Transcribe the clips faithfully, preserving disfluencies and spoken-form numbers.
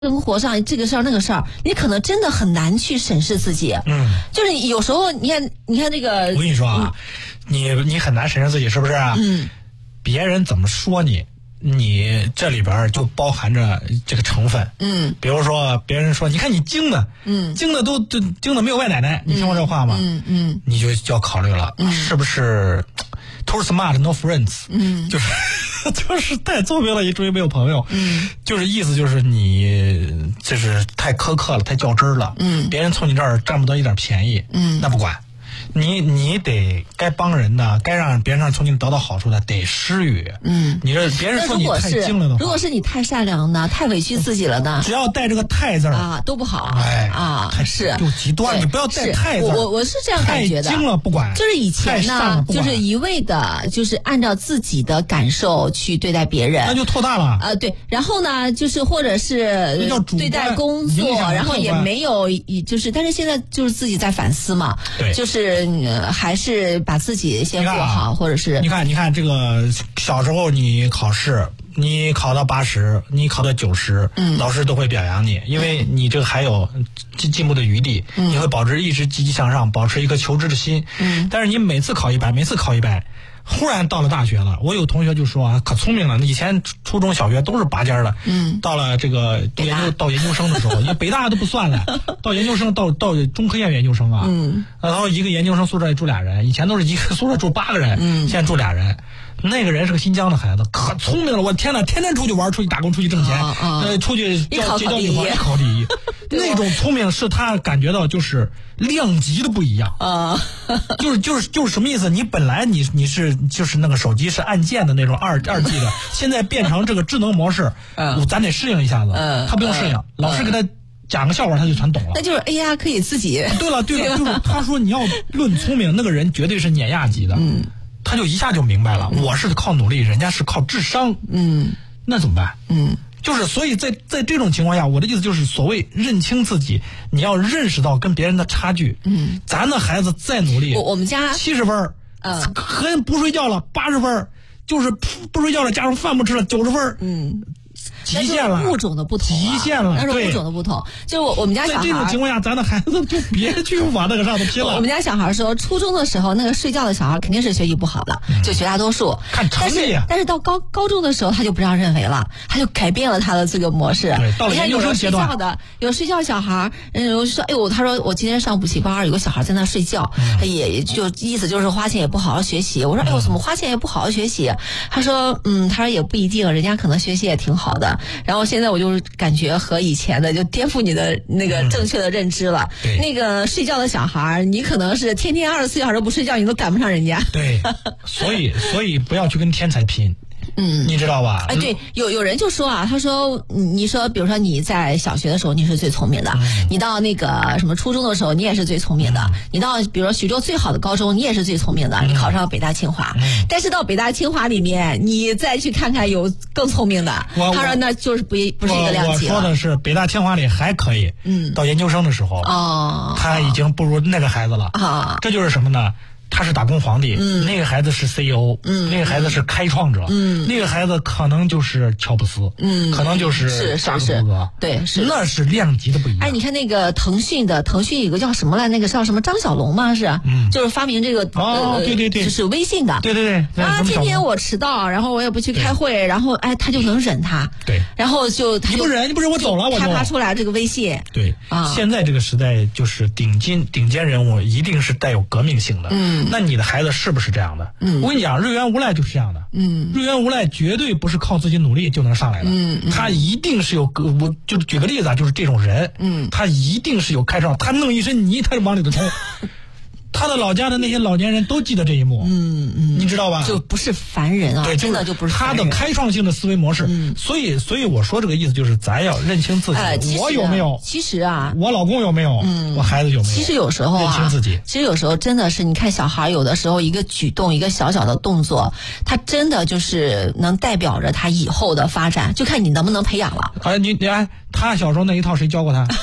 生活上这个事儿那个事儿，你可能真的很难去审视自己。 嗯， 就是有时候你看，你看这个， 我跟你说啊，嗯、你你很难审视自己，是不是啊？ 嗯， 别人怎么说你，你这里边就包含着这个成分。 嗯， 比如说别人说，你看你精的，嗯，精的都精的没有外奶奶，你听过这话吗？ 嗯嗯， 你就就要考虑了，嗯、是不是 too smart no friends？ 嗯， 就是。就是太聪明了，以至于没有朋友。 嗯， 就是意思就是你就是太苛刻了，太较真了。嗯，别人从你这儿占不到一点便宜。嗯，那不管，你你得该帮人的，该让别人从你得到好处的，得施予。嗯，你这别人说你太精了的话， 如果是你太善良呢，太委屈自己了呢， 只要带这个太字儿啊，都不好。 哎啊， 太是就极端，你不要带太字儿。 我我是这样感觉的， 太精了不管。 就是以前呢，就是一味的，就是按照自己的感受去对待别人， 那就扩大了。 呃，对，然后呢，就是或者是对待工作，然后也没有，就是，但是现在就是自己在反思嘛， 对， 就是、呃、还是把自己先过好，或者是你看，你看这个小时候你考试，你考到八十，你考到九十，嗯，老师都会表扬你，因为你这个还有进进步的余地，嗯，你会保持一直积极向上，保持一个求知的心，嗯，但是你每次考一百，每次考一百。忽然到了大学了，我有同学就说啊，可聪明了。以前初中小学都是拔尖的，嗯，到了这个读研究到研究生的时候，因为北大都不算了，到研究生到到中科院研究生啊，嗯，然后一个研究生宿舍里住俩人，以前都是一个宿舍住八个人，嗯，现在住俩人。那个人是个新疆的孩子，可聪明了，我天哪，天天出去玩，出去打工，出去挣钱，啊啊、呃，出去交结交女朋友，考第一，那种聪明是他感觉到就是量级的不一样啊，就是就是就是什么意思？你本来你你是就是那个手机是按键的那种二二 G 的，现在变成这个智能模式，嗯，咱得适应一下子，嗯，他不用适应，嗯、老师给他讲个笑话他就全懂了。 那就是 A I 可以自己。 对了对了，就是他说你要论聪明，那个人绝对是碾压级的，嗯。他就一下就明白了，我是靠努力，人家是靠智商，嗯，那怎么办？嗯，就是所以在在这种情况下，我的意思就是所谓认清自己，你要认识到跟别人的差距。嗯，咱的孩子再努力， 我我们家七十分，嗯，可不睡觉了八十分，就是不睡觉了，加上饭不吃了九十分，嗯。极限了， 物种的不同、啊， 极限了， 那是物种的不同。就是我我们家小孩， 在这种情况下，咱的孩子就别去往那个上头拼了。 我们家小孩说，初中的时候，那个睡觉的小孩肯定是学习不好的，嗯、就绝大多数。 看成绩、啊， 但是但是到高高中的时候，他就不这样认为了，他就改变了他的这个模式。 对，到了研究生阶段， 有睡觉的，有睡觉小孩，嗯，我就说，哎呦，他说我今天上补习班，有个小孩在那睡觉，嗯、他也就意思就是花钱也不好好学习。我说，哎呦，怎么花钱也不好好学习？他说，嗯，他说也不一定，人家可能学习也挺好的。然后现在我就是感觉和以前的就颠覆你的那个正确的认知了。 嗯、 那个睡觉的小孩，你可能是天天二十四小时不睡觉，你都赶不上人家。 对，所以所以不要去跟天才拼。嗯，你知道吧？ 哎，对，有有人就说啊，他说，你说，比如说你在小学的时候你是最聪明的，嗯、你到那个什么初中的时候你也是最聪明的，嗯、你到比如说徐州最好的高中你也是最聪明的，嗯、你考上北大清华，嗯、但是到北大清华里面你再去看看有更聪明的，他说那就是不不是一个量级了。 我说的是北大清华里还可以，嗯，到研究生的时候，哦，他已经不如那个孩子了啊，这就是什么呢？他是打工皇帝，嗯，那个孩子是 C E O， 嗯，那个孩子是开创者，嗯，那个孩子可能就是乔布斯，嗯，可能就是扎克伯格， 对，是， 那是量级的不一样。 哎，你看那个腾讯的，腾讯有个叫什么来，那个叫什么张小龙吗？是，嗯，就是发明这个， 哦， 呃、 对对对， 就是微信的， 对对对， 啊，天天我迟到，然后我也不去开会，然后哎，他就能忍他， 对， 然后就他就你不忍，你不忍我走了，我开发出来这个微信， 对，啊，现在这个时代就是顶尖顶尖人物一定是带有革命性的，嗯，那你的孩子是不是这样的？嗯，我跟你讲，瑞元无赖就是这样的。嗯，瑞元无赖绝对不是靠自己努力就能上来的。嗯，嗯他一定是有个，我就举个例子啊，就是这种人，嗯，他一定是有开创，他弄一身泥，他就往里头冲。他的老家的那些老年人都记得这一幕，嗯嗯，你知道吧？ 就不是凡人啊， 对， 真的就不是凡人。 他的开创性的思维模式，嗯、所以所以我说这个意思就是，咱要认清自己， 呃、 我有没有？ 其实啊， 我老公有没有？嗯，我孩子有没有？ 其实有时候啊， 认清自己。 其实有时候真的是，你看小孩有的时候一个举动，一个小小的动作，他真的就是能代表着他以后的发展，就看你能不能培养了。 哎，你你哎，他小时候那一套谁教过他？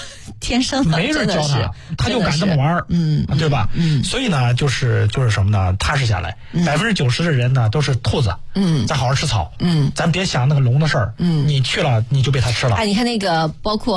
天生的， 没人教他，他就敢这么玩儿， 嗯， 对吧？ 嗯， 所以呢，就是就是什么呢？踏实下来，百分之九十的人呢都是兔子， 嗯， 咱好好吃草， 嗯， 咱别想那个龙的事儿， 嗯， 你去了你就被他吃了。 哎，你看那个包括。